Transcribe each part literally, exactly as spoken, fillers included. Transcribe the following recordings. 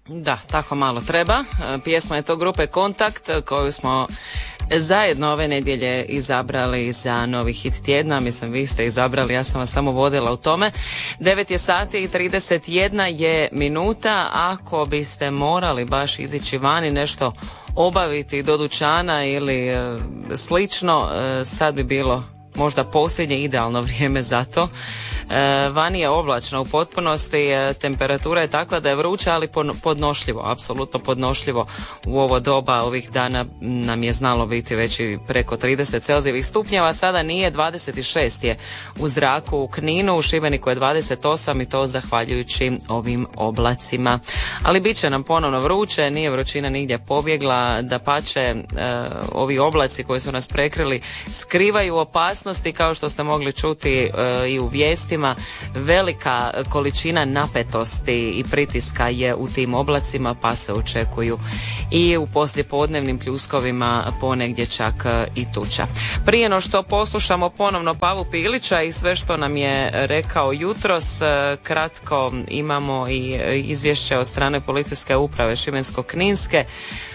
Da, tako malo treba. Pjesma je to grupe Kontakt koju smo zajedno ove nedjelje izabrali za novi hit tjedna. Mislim, vi ste izabrali, ja sam vas samo vodila u tome. devet je sati i trideset jedna je minuta. Ako biste morali baš izići vani nešto obaviti do dućana ili e, slično, e, sad bi bilo možda posljednje idealno vrijeme za to. E, vani je oblačno u potpunosti, e, temperatura je takva da je vruće, ali podnošljivo, apsolutno podnošljivo. U ovo doba ovih dana nam je znalo biti već i preko trideset celzijevih stupnjeva, sada nije, dvadeset šest je u zraku u Kninu, u Šibeniku je dvadeset osam i to zahvaljujući ovim oblacima. Ali bit će nam ponovno vruće, nije vrućina nigdje pobjegla, dapače, e, ovi oblaci koji su nas prekrili skrivaju opasnosti, kao što ste mogli čuti e, i u vijestima. Velika količina napetosti i pritiska je u tim oblacima, pa se očekuju i u poslijepodnevnim pljuskovima ponegdje čak i tuča. Prije no što poslušamo ponovno Pavu Pilića i sve što nam je rekao jutros, kratko imamo i izvješće od strane policijske uprave Šibensko-kninske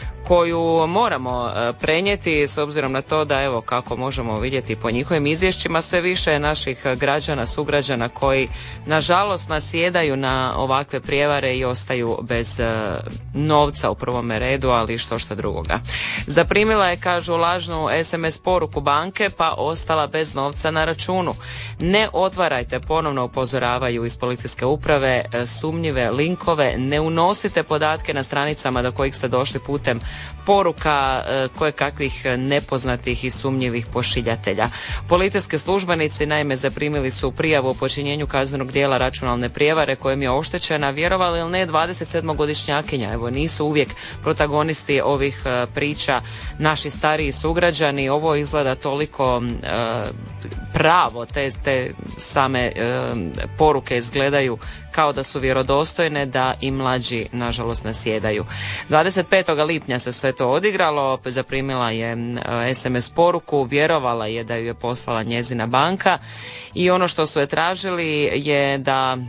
koju moramo prenijeti s obzirom na to da, evo, kako možemo vidjeti po njihovim izvješćima, sve više je naših građana, sugrađana koji nažalost nasjedaju na ovakve prijevare i ostaju bez novca u prvome redu, ali i što što drugoga. Zaprimila je, kažu, lažnu es em es poruku banke pa ostala bez novca na računu. Ne otvarajte, ponovno upozoravaju iz policijske uprave, sumnjive linkove, ne unosite podatke na stranicama do kojih ste došli putem poruka koje kakvih nepoznatih i sumnjivih pošiljatelja. Policijski službenici naime zaprimili su prijavu o počinjenju kaznenog djela računalne prijevare kojim je oštećena, vjerovali ili ne, dvadesetsedmogodišnjakinja. Evo, nisu uvijek protagonisti ovih priča naši stariji sugrađani. Ovo izgleda toliko e, pravo, te, te same e, poruke izgledaju kao da su vjerodostojne, da i mlađi nažalost nasjedaju. dvadeset petog lipnja se sve to odigralo, zaprimila je es em es poruku, vjerovala je da ju je poslala njezina banka i ono što su je tražili je da,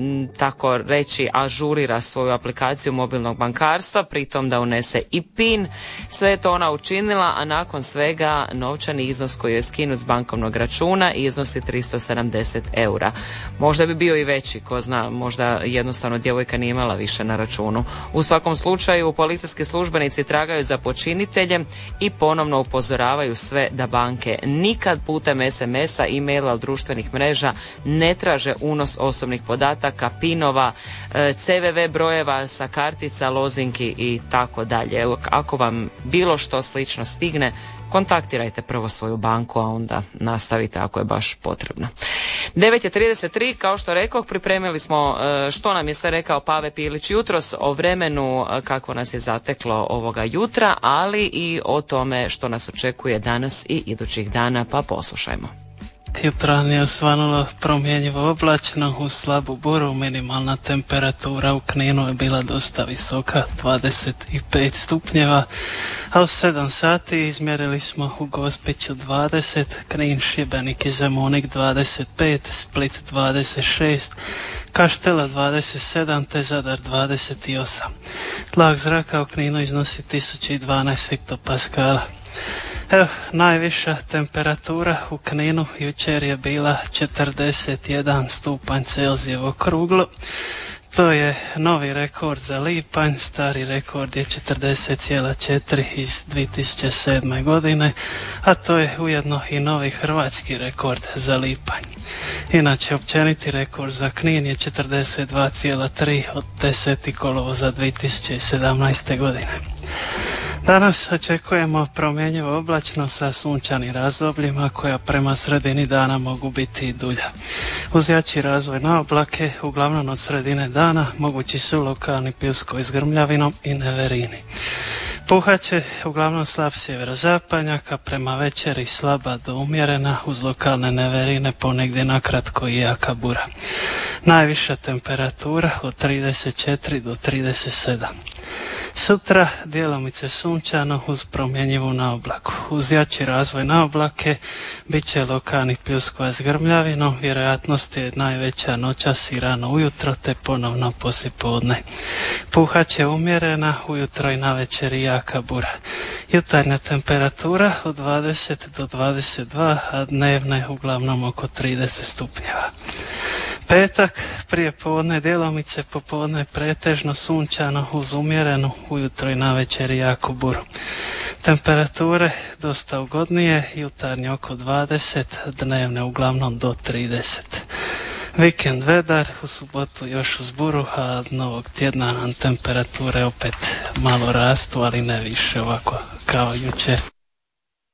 tako reći, ažurira svoju aplikaciju mobilnog bankarstva, pritom da unese i pin. Sve je to ona učinila, a nakon svega novčani iznos koji je skinut s bankovnog računa iznosi tristo sedamdeset eura. Možda bi bio i veći, ko zna, možda jednostavno djevojka nije imala više na računu. U svakom slučaju policijski službenici tragaju za počiniteljem i ponovno upozoravaju sve da banke nikad putem es em es a, e-maila, društvenih mreža ne traže unos osobnih podataka, pinova, ce ve ve brojeva sa kartica, lozinki i tako dalje. Ako vam bilo što slično stigne, kontaktirajte prvo svoju banku, a onda nastavite ako je baš potrebno. devet je trideset tri, kao što rekoh, pripremili smo što nam je sve rekao Pave Pilić jutros o vremenu kako nas je zateklo ovoga jutra, ali i o tome što nas očekuje danas i idućih dana, pa poslušajmo. Jutro je osvanulo promjenjivo oblačno uz slabu buru, minimalna temperatura u Kninu je bila dosta visoka, dvadeset pet stupnjeva, a u sedam sati izmjerili smo u Gospiću dvadeset, Knin, Šibenik i Zemunik dvadeset pet, Split dvadeset šest, Kaštela dvadeset sedam te Zadar dvadeset osam. Tlak zraka u Kninu iznosi tisuću dvanaest hektopaskala. Evo, najviša temperatura u Kninu jučer je bila četrdeset jedan stupanj Celzijeva okruglo. To je novi rekord za lipanj, stari rekord je četrdeset zarez četiri iz dvije tisuće sedme. godine, a to je ujedno i novi hrvatski rekord za lipanj. Inače, općeniti rekord za Knin je četrdeset dva zarez tri od desetog kolovoza dvije tisuće sedamnaeste. godine. Danas očekujemo promjenjivo oblačno sa sunčanim razdobljima koja prema sredini dana mogu biti i dulja. Uz jači razvoj na oblake, uglavnom od sredine dana, mogući su lokalni pljuskovi s grmljavinom i neverini. Puhaće uglavnom slab sjeverozapadnjak, a prema večeri slaba do umjerena uz lokalne neverine, ponegdje nakratko i jaka bura. Najviša temperatura od trideset četiri do trideset sedam. Sutra djelomice sunčano uz promjenjivu na oblaku. Uz jači razvoj na oblake bit će lokalnih pljuskova s grmljavinom, vjerojatnost je najveća noćas i rano ujutro te ponovno poslijepodne. Puhat će umjerena, ujutro i navečer i jaka bura. Jutarnja temperatura od dvadeset do dvadeset dva, a dnevna je uglavnom oko trideset stupnjeva. Petak, prije podne djelomice, popodne pretežno sunčano uz umjerenu, ujutro i navečer i jaku buru. Temperature dosta ugodnije, jutarnje oko dvadeset, dnevne uglavnom do trideset. Vikend vedar, u subotu još uz buru, a od novog tjedna nam temperature opet malo rastu, ali ne više ovako kao jučer.